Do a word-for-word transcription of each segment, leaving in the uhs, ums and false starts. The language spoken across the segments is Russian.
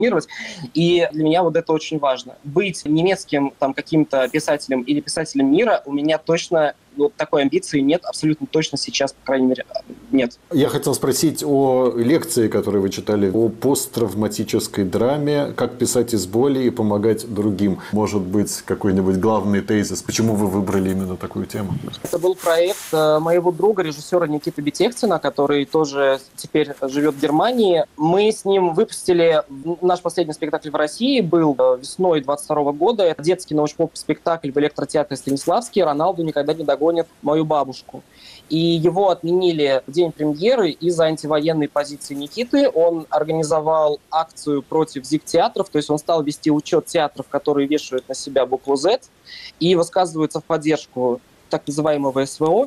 трансформировать. И для меня вот это очень важно. Быть немецким там каким-то писателем или писателем мира у меня точно вот такой амбиции нет, абсолютно точно сейчас, по крайней мере, нет. Я хотел спросить о лекции, которую вы читали, о посттравматической драме, как писать из боли и помогать другим. Может быть, какой-нибудь главный тезис, почему вы выбрали именно такую тему? Это был проект моего друга, режиссера Никиты Бетехтина, который тоже теперь живет в Германии. Мы с ним выпустили наш последний спектакль в России, был весной двадцать второго года. Это детский научно-поп-спектакль в электротеатре Станиславский «Роналду никогда не догонит мою бабушку». И его отменили в день премьеры из-за антивоенной позиции Никиты. Он организовал акцию против зиг-театров, то есть он стал вести учет театров, которые вешают на себя букву «зет» и высказываются в поддержку так называемого СВО.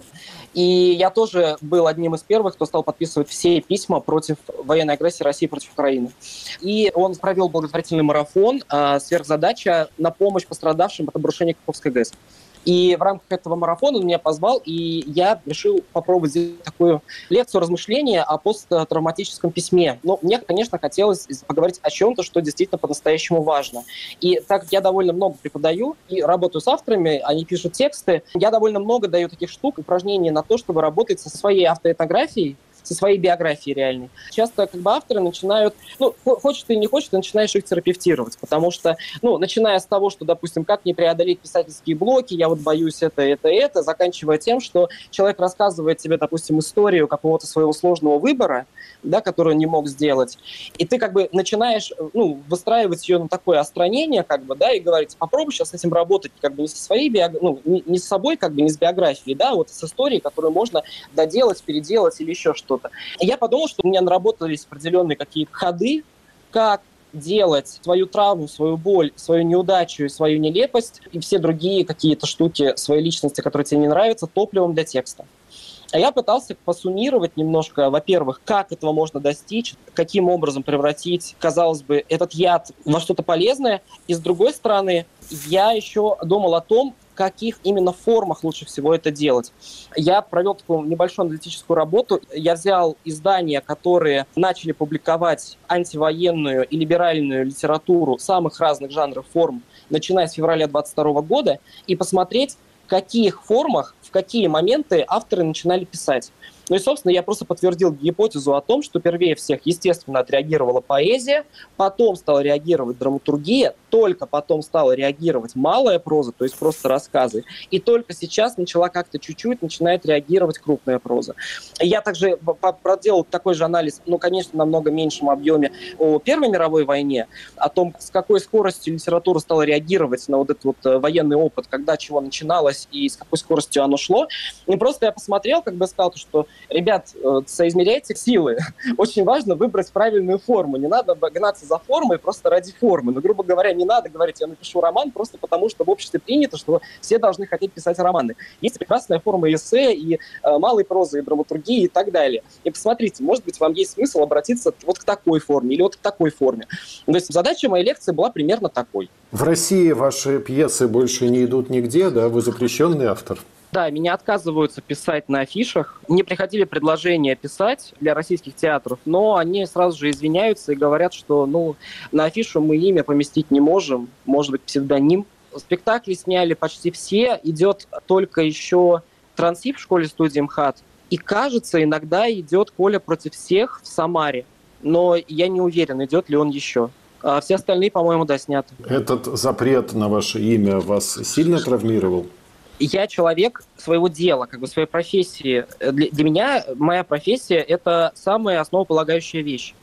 И я тоже был одним из первых, кто стал подписывать все письма против военной агрессии России против Украины. И он провел благотворительный марафон «Сверхзадача» на помощь пострадавшим от обрушения Каховской ГЭС. И в рамках этого марафона он меня позвал, и я решил попробовать сделать такую лекцию размышления о посттравматическом письме. Но мне, конечно, хотелось поговорить о чем-то, что действительно по-настоящему важно. И так как я довольно много преподаю и работаю с авторами, они пишут тексты, я довольно много даю таких штук, упражнений на то, чтобы работать со своей автоэтнографией, со своей биографией реальной. Часто как бы авторы начинают, ну, хочешь ты или не хочешь, ты начинаешь их терапевтировать, потому что, ну, начиная с того, что, допустим, как не преодолеть писательские блоки, я вот боюсь это, это, это, заканчивая тем, что человек рассказывает тебе, допустим, историю какого-то своего сложного выбора, да, который он не мог сделать, и ты как бы начинаешь, ну, выстраивать ее на такое остранение, как бы, да, и говорить, попробуй сейчас с этим работать, как бы не со своей биографией, ну, не, не с собой, как бы не с биографией, да, вот с историей, которую можно доделать, переделать или еще что-то. Я подумал, что у меня наработались определенные какие-то ходы, как делать свою травму, свою боль, свою неудачу и свою нелепость и все другие какие-то штуки своей личности, которые тебе не нравятся, топливом для текста. А я пытался посуммировать немножко, во-первых, как этого можно достичь, каким образом превратить, казалось бы, этот яд во что-то полезное. И с другой стороны, я еще думал о том, в каких именно формах лучше всего это делать. Я провел такую небольшую аналитическую работу. Я взял издания, которые начали публиковать антивоенную и либеральную литературу самых разных жанров, форм, начиная с февраля двадцать второго года, и посмотреть, в каких формах, в какие моменты авторы начинали писать. Ну и, собственно, я просто подтвердил гипотезу о том, что первее всех, естественно, отреагировала поэзия, потом стала реагировать драматургия, только потом стала реагировать малая проза, то есть просто рассказы, и только сейчас начала как-то чуть-чуть начинает реагировать крупная проза. Я также проделал такой же анализ, ну, конечно, намного меньшем объеме о Первой мировой войне, о том, с какой скоростью литература стала реагировать на вот этот вот военный опыт, когда чего начиналось и с какой скоростью оно шло. И просто я посмотрел, как бы сказал, что ребят, соизмеряйте силы. Очень важно выбрать правильную форму. Не надо гнаться за формой просто ради формы. Но, грубо говоря, не надо говорить, я напишу роман просто потому, что в обществе принято, что все должны хотеть писать романы. Есть прекрасная форма эссе, и э, малой прозы, и драматургии, и так далее. И посмотрите, может быть, вам есть смысл обратиться вот к такой форме или вот к такой форме. То есть задача моей лекции была примерно такой. В России ваши пьесы больше не идут нигде, да? Вы запрещенный автор? Да, меня отказываются писать на афишах. Мне приходили предложения писать для российских театров, но они сразу же извиняются и говорят, что ну, на афишу мы имя поместить не можем, может быть, псевдоним. Спектакли сняли почти все, идет только еще трансип в школе-студии МХАТ. И, кажется, иногда идет «Коля против всех» в Самаре, но я не уверен, идет ли он еще. А все остальные, по-моему, да, сняты. Этот запрет на ваше имя вас сильно травмировал? Я человек своего дела, как бы своей профессии. Для, для меня моя профессия – это самая основополагающая вещь.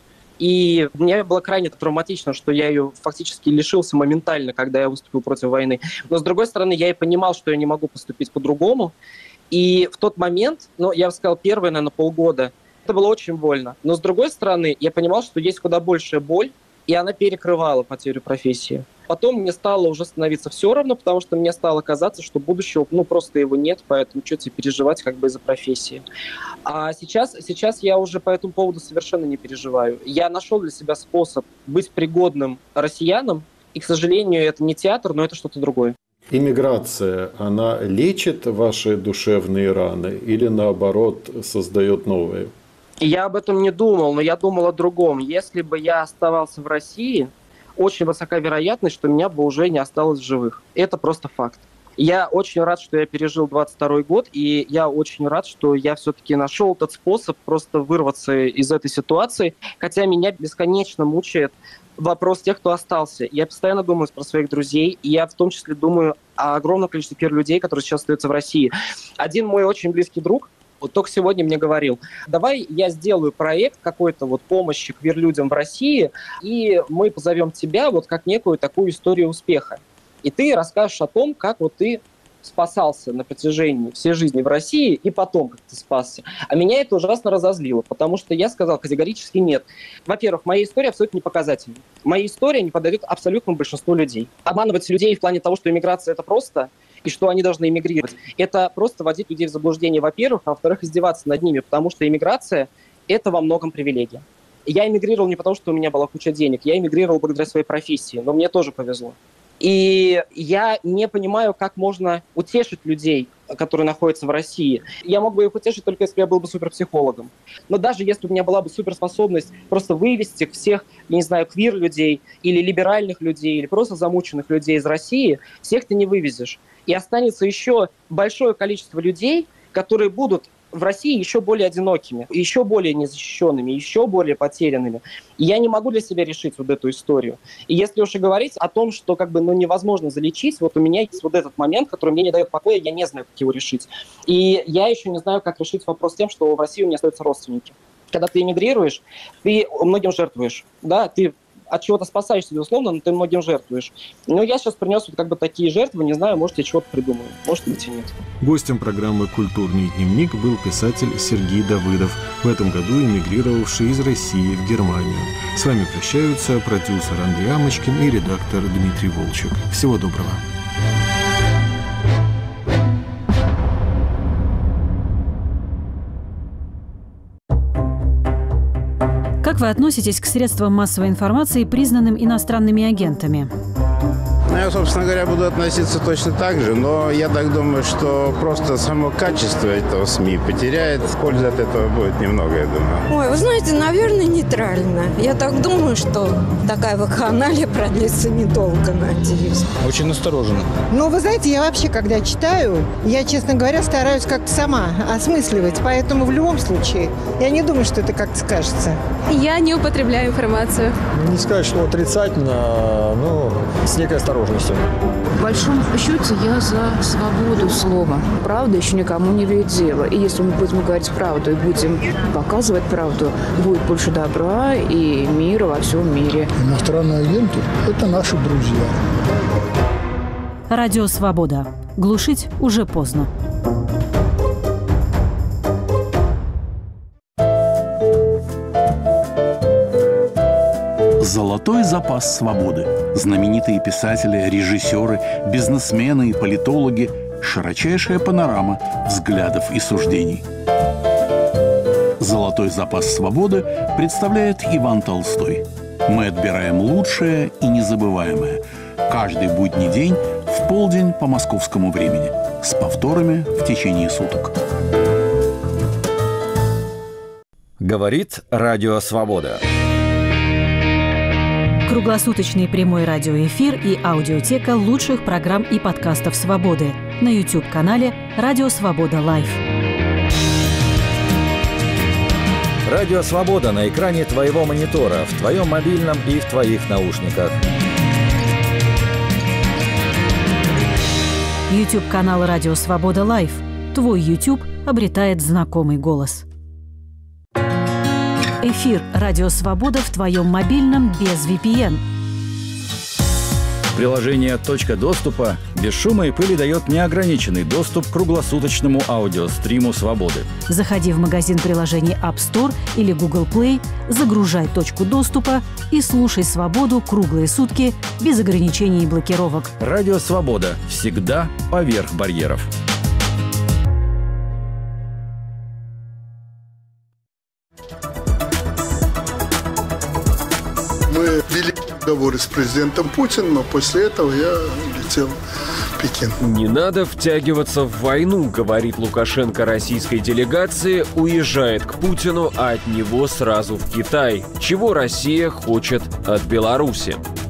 И мне было крайне травматично, что я ее фактически лишился моментально, когда я выступил против войны. Но, с другой стороны, я и понимал, что я не могу поступить по-другому. И в тот момент, ну, я бы сказал, первые, наверное, полгода, это было очень больно. Но, с другой стороны, я понимал, что есть куда большая боль, и она перекрывала потерю профессии. Потом мне стало уже становиться все равно, потому что мне стало казаться, что будущего, ну, просто его нет, поэтому что тебе переживать как бы из-за профессии. А сейчас, сейчас я уже по этому поводу совершенно не переживаю. Я нашел для себя способ быть пригодным россиянам, и, к сожалению, это не театр, но это что-то другое. Иммиграция, она лечит ваши душевные раны или, наоборот, создает новые? Я об этом не думал, но я думал о другом. Если бы я оставался в России, очень высока вероятность, что меня бы уже не осталось в живых. Это просто факт. Я очень рад, что я пережил двадцать второй год, и я очень рад, что я все-таки нашел этот способ просто вырваться из этой ситуации, хотя меня бесконечно мучает вопрос тех, кто остался. Я постоянно думаю про своих друзей, и я в том числе думаю о огромном количестве людей, которые сейчас остаются в России. Один мой очень близкий друг вот только сегодня мне говорил: давай я сделаю проект какой-то вот помощи квир-людям в России, и мы позовем тебя вот как некую такую историю успеха. И ты расскажешь о том, как вот ты спасался на протяжении всей жизни в России и потом, как ты спасся. А меня это ужасно разозлило, потому что я сказал категорически нет. Во-первых, моя история абсолютно не показательна. Моя история не подойдет абсолютному большинству людей. Обманывать людей в плане того, что иммиграция – это просто, и что они должны эмигрировать, это просто вводить людей в заблуждение, во-первых, а во-вторых, издеваться над ними, потому что иммиграция – это во многом привилегия. Я эмигрировал не потому, что у меня была куча денег, я эмигрировал благодаря своей профессии, но мне тоже повезло. И я не понимаю, как можно утешить людей, которые находятся в России. Я мог бы их утешить только если бы я был бы суперпсихологом. Но даже если у меня была бы суперспособность просто вывести всех, я не знаю, квир-людей или либеральных людей, или просто замученных людей из России, всех ты не вывезешь. И останется еще большое количество людей, которые будут в России еще более одинокими, еще более незащищенными, еще более потерянными. И я не могу для себя решить вот эту историю. И если уж и говорить о том, что как бы ну, невозможно залечить, вот у меня есть вот этот момент, который мне не дает покоя, я не знаю, как его решить. И я еще не знаю, как решить вопрос с тем, что в России у меня остаются родственники. Когда ты эмигрируешь, ты многим жертвуешь, да, ты от чего-то спасаешься, безусловно, но ты многим жертвуешь. Но я сейчас принес вот как бы такие жертвы, не знаю, может, я чего-то придумаю, может быть и нет. Гостем программы «Культурный дневник» был писатель Сергей Давыдов, в этом году эмигрировавший из России в Германию. С вами прощаются продюсер Андрей Амочкин и редактор Дмитрий Волчек. Всего доброго. Как вы относитесь к средствам массовой информации, признанным иностранными агентами? Я, собственно говоря, буду относиться точно так же, но я так думаю, что просто само качество этого СМИ потеряет. Пользы от этого будет немного, я думаю. Ой, вы знаете, наверное, нейтрально. Я так думаю, что такая вакханалия продлится недолго, надеюсь. Очень настороженно. Ну, вы знаете, я вообще, когда читаю, я, честно говоря, стараюсь как-то сама осмысливать. Поэтому в любом случае, я не думаю, что это как-то скажется. Я не употребляю информацию. Не сказать, что отрицательно, но с некой осторожностью. В большом счете я за свободу слова. Правда еще никому не имеет дела. И если мы будем говорить правду и будем показывать правду, будет больше добра и мира во всем мире. Иностранные агенты – это наши друзья. Радио «Свобода». Глушить уже поздно. Золотой запас свободы. Знаменитые писатели, режиссеры, бизнесмены и политологи. Широчайшая панорама взглядов и суждений. Золотой запас свободы представляет Иван Толстой. Мы отбираем лучшее и незабываемое. Каждый будний день в полдень по московскому времени. С повторами в течение суток. Говорит Радио Свобода. Круглосуточный прямой радиоэфир и аудиотека лучших программ и подкастов «Свободы» на YouTube-канале «Радио Свобода Лайв». Радио Свобода на экране твоего монитора, в твоем мобильном и в твоих наушниках. YouTube-канал «Радио Свобода Лайв». Твой YouTube обретает знакомый голос. Эфир «Радио Свобода» в твоем мобильном без ви пи эн. Приложение «Точка доступа» без шума и пыли дает неограниченный доступ к круглосуточному аудиостриму «Свободы». Заходи в магазин приложений App Store или Google Play, загружай «Точку доступа» и слушай «Свободу» круглые сутки без ограничений и блокировок. Радио «Свобода» всегда поверх барьеров. Мы вели разговоры с президентом Путиным, но после этого я летел в Пекин. Не надо втягиваться в войну, говорит Лукашенко российской делегации, уезжает к Путину, а от него сразу в Китай. Чего Россия хочет от Беларуси?